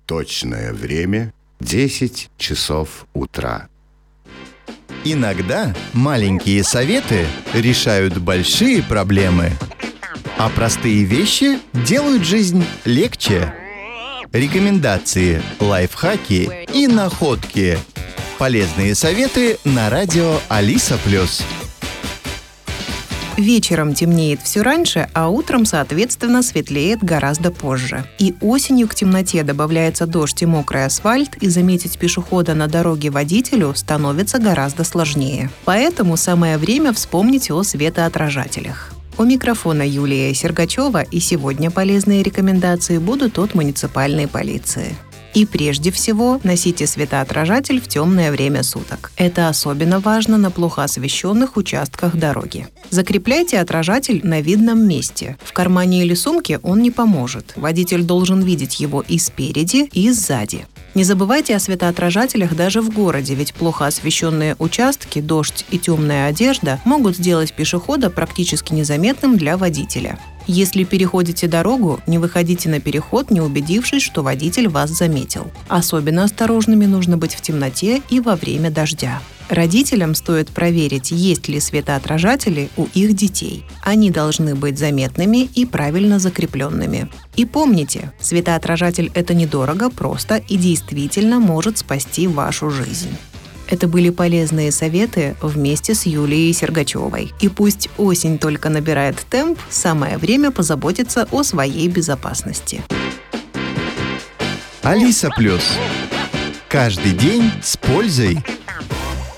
Точное время 10 часов утра. Иногда маленькие советы решают большие проблемы, а простые вещи делают жизнь легче. Рекомендации, лайфхаки и находки. Полезные советы на радио Алиса+. Вечером темнеет все раньше, а утром, соответственно, светлеет гораздо позже. И осенью к темноте добавляется дождь и мокрый асфальт, и заметить пешехода на дороге водителю становится гораздо сложнее. Поэтому самое время вспомнить о светоотражателях. У микрофона Юлия Сергачева, и сегодня полезные рекомендации будут от муниципальной полиции. И прежде всего носите светоотражатель в темное время суток. Это особенно важно на плохо освещенных участках дороги. Закрепляйте отражатель на видном месте. В кармане или сумке он не поможет. Водитель должен видеть его и спереди, и сзади. Не забывайте о светоотражателях даже в городе, ведь плохо освещенные участки, дождь и темная одежда могут сделать пешехода практически незаметным для водителя. Если переходите дорогу, не выходите на переход, не убедившись, что водитель вас заметил. Особенно осторожными нужно быть в темноте и во время дождя. Родителям стоит проверить, есть ли светоотражатели у их детей. Они должны быть заметными и правильно закрепленными. И помните, светоотражатель – это недорого, просто и действительно может спасти вашу жизнь. Это были полезные советы вместе с Юлией Сергачевой. И пусть осень только набирает темп, самое время позаботиться о своей безопасности. Алиса+. Каждый день с пользой.